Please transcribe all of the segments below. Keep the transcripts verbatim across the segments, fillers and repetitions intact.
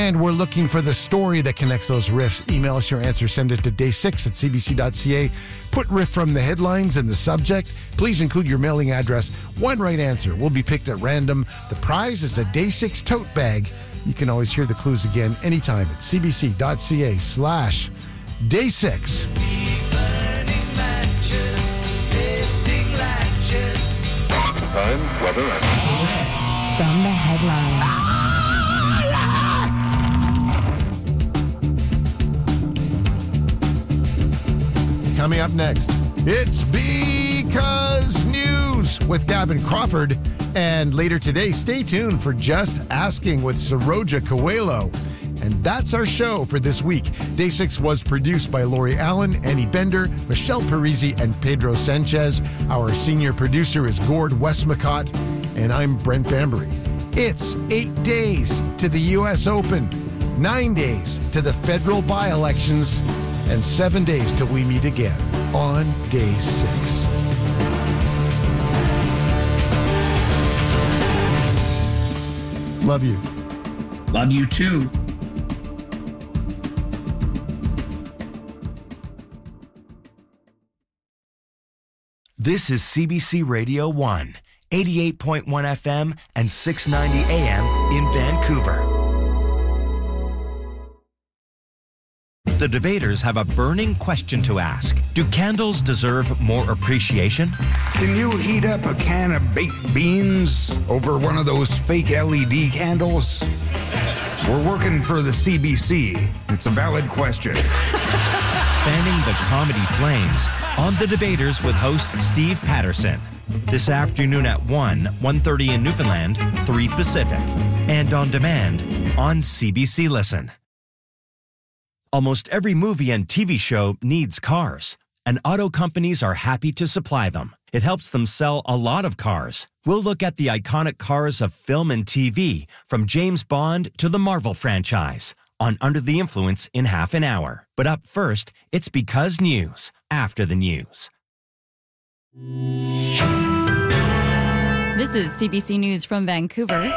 And we're looking for the story that connects those riffs. Email us your answer. Send it to day six at c b c dot c a. Put riff from the headlines in the subject. Please include your mailing address. One right answer will be picked at random. The prize is a Day six tote bag. You can always hear the clues again anytime at c b c dot c a slash day six. Time, weather, and from the headlines. Coming up next, it's Because News with Gavin Crawford. And later today, stay tuned for Just Asking with Saroja Coelho. And that's our show for this week. Day six was produced by Lori Allen, Annie Bender, Michelle Parisi, and Pedro Sanchez. Our senior producer is Gord Westmacott, and I'm Brent Bambury. It's eight days to the U S Open, nine days to the federal by-elections, and seven days till we meet again on Day six. Love you. Love you too. This is C B C Radio one, eighty-eight point one F M and six ninety A M in Vancouver. The debaters have a burning question to ask. Do candles deserve more appreciation? Can you heat up a can of baked beans over one of those fake L E D candles? We're working for the C B C. It's a valid question. Fanning the comedy flames on The Debaters with host Steve Patterson. This afternoon at one, one thirty in Newfoundland, three Pacific. And on demand on C B C Listen. Almost every movie and T V show needs cars, and auto companies are happy to supply them. It helps them sell a lot of cars. We'll look at the iconic cars of film and T V, from James Bond to the Marvel franchise, on Under the Influence in half an hour. But up first, it's Because News, after the news. This is C B C News from Vancouver.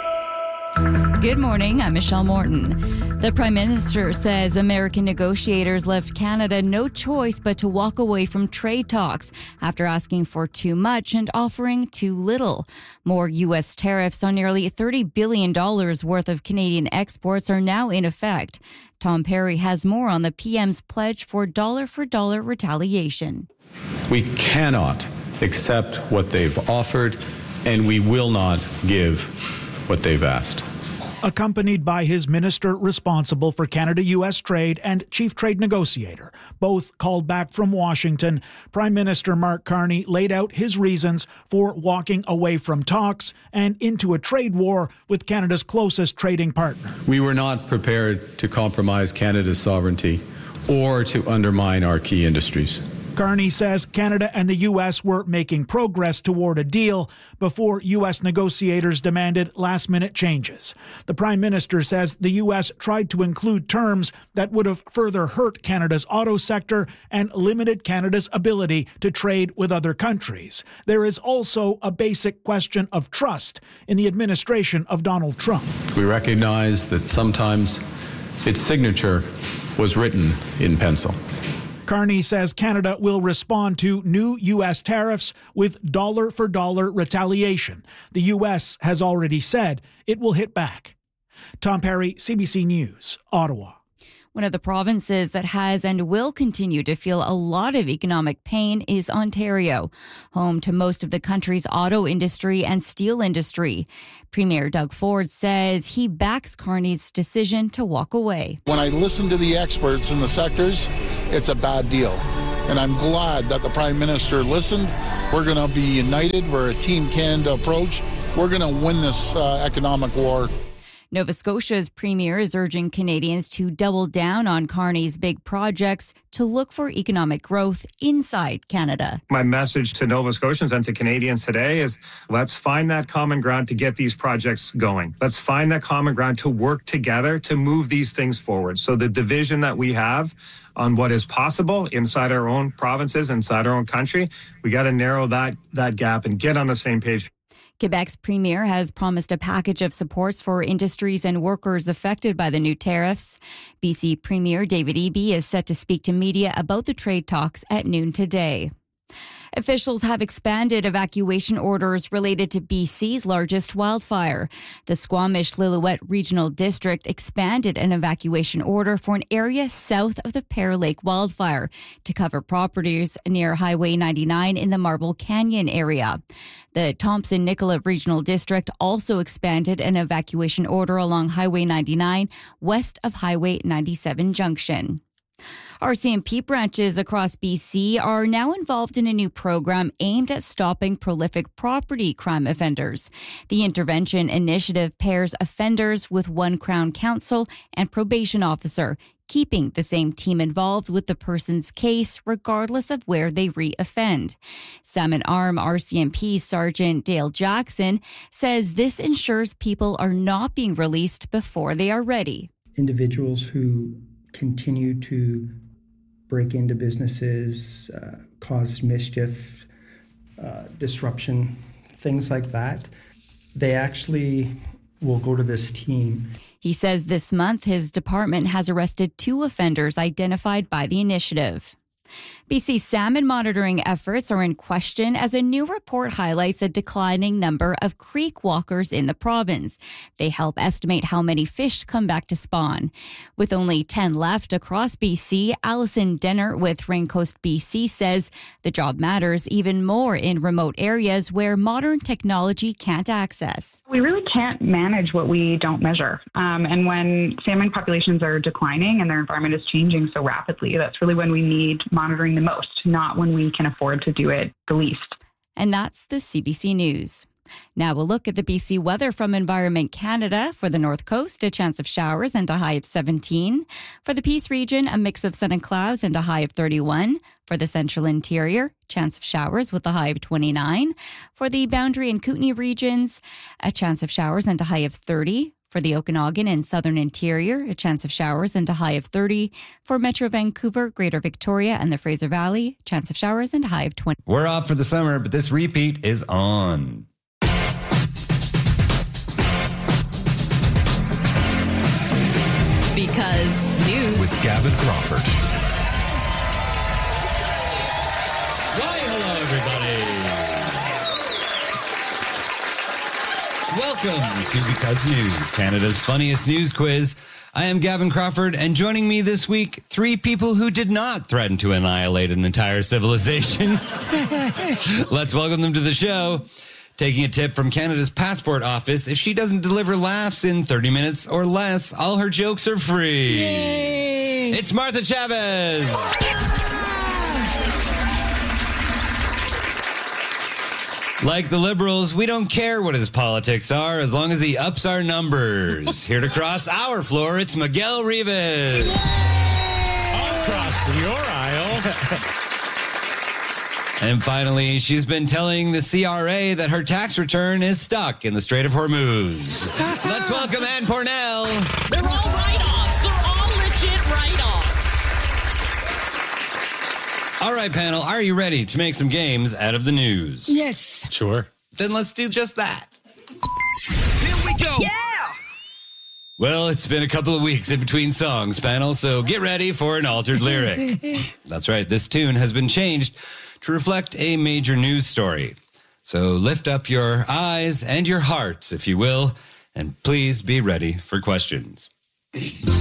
Good morning, I'm Michelle Morton. The Prime Minister says American negotiators left Canada no choice but to walk away from trade talks after asking for too much and offering too little. More U S tariffs on nearly thirty billion dollars worth of Canadian exports are now in effect. Tom Perry has more on the P M's pledge for dollar-for-dollar retaliation. We cannot accept what they've offered, and we will not give what they've asked. Accompanied by his minister responsible for Canada-U S trade and chief trade negotiator, both called back from Washington, Prime Minister Mark Carney laid out his reasons for walking away from talks and into a trade war with Canada's closest trading partner. We were not prepared to compromise Canada's sovereignty or to undermine our key industries. Carney says Canada and the U S were making progress toward a deal before U S negotiators demanded last-minute changes. The Prime Minister says the U S tried to include terms that would have further hurt Canada's auto sector and limited Canada's ability to trade with other countries. There is also a basic question of trust in the administration of Donald Trump. We recognize that sometimes its signature was written in pencil. Carney says Canada will respond to new U S tariffs with dollar-for-dollar retaliation. The U S has already said it will hit back. Tom Perry, C B C News, Ottawa. One of the provinces that has and will continue to feel a lot of economic pain is Ontario, home to most of the country's auto industry and steel industry. Premier Doug Ford says he backs Carney's decision to walk away. When I listen to the experts in the sectors, it's a bad deal. And I'm glad that the Prime Minister listened. We're going to be united. We're a Team Canada approach. We're going to win this uh, economic war. Nova Scotia's premier is urging Canadians to double down on Carney's big projects to look for economic growth inside Canada. My message to Nova Scotians and to Canadians today is let's find that common ground to get these projects going. Let's find that common ground to work together to move these things forward. So the division that we have on what is possible inside our own provinces, inside our own country, we got to narrow that, that gap and get on the same page. Quebec's premier has promised a package of supports for industries and workers affected by the new tariffs. B C Premier David Eby is set to speak to media about the trade talks at noon today. Officials have expanded evacuation orders related to B C's largest wildfire. The Squamish-Lillooet Regional District expanded an evacuation order for an area south of the Pear Lake wildfire to cover properties near Highway ninety-nine in the Marble Canyon area. The Thompson-Nicolet Regional District also expanded an evacuation order along Highway ninety-nine west of Highway ninety-seven Junction. R C M P branches across B C are now involved in a new program aimed at stopping prolific property crime offenders. The intervention initiative pairs offenders with one Crown Counsel and probation officer, keeping the same team involved with the person's case regardless of where they re-offend. Salmon Arm R C M P Sergeant Dale Jackson says this ensures people are not being released before they are ready. Individuals who continue to break into businesses, uh, cause mischief, uh, disruption, things like that, they actually will go to this team. He says this month his department has arrested two offenders identified by the initiative. B C salmon monitoring efforts are in question as a new report highlights a declining number of creek walkers in the province. They help estimate how many fish come back to spawn. With only ten left across B C, Alison Denner with Raincoast B C says the job matters even more in remote areas where modern technology can't access. We really can't manage what we don't measure. Um, and when salmon populations are declining and their environment is changing so rapidly, that's really when we need monitoring the most, not when we can afford to do it the least. And that's the C B C News. Now we'll look at the B C weather from Environment Canada. For the North Coast, a chance of showers and a high of seventeen. For the Peace region, a mix of sun and clouds and a high of thirty-one. For the Central Interior, chance of showers with a high of twenty-nine. For the Boundary and Kootenay regions, a chance of showers and a high of thirty. For the Okanagan and Southern Interior, a chance of showers and a high of thirty. For Metro Vancouver, Greater Victoria and the Fraser Valley, chance of showers and a high of twenty. We're off for the summer, but this repeat is on. Because news. With Gavin Crawford. Why, hello, everybody. Welcome to Because News, Canada's funniest news quiz. I am Gavin Crawford, and joining me this week, three people who did not threaten to annihilate an entire civilization. Let's welcome them to the show. Taking a tip from Canada's Passport Office, if she doesn't deliver laughs in thirty minutes or less, all her jokes are free. Yay! It's Martha Chavez. Like the Liberals, we don't care what his politics are as long as he ups our numbers. Here to cross our floor, it's Miguel Rivas. I'll cross your aisle. And finally, she's been telling the C R A that her tax return is stuck in the Strait of Hormuz. Let's welcome Ann Pornell. They're all write-offs. They're all legit write-offs. All right, panel, are you ready to make some games out of the news? Yes. Sure. Then let's do just that. Here we go. Yeah. Well, it's been a couple of weeks in between songs, panel, so get ready for an altered lyric. That's right, this tune has been changed to reflect a major news story. So lift up your eyes and your hearts, if you will, and please be ready for questions.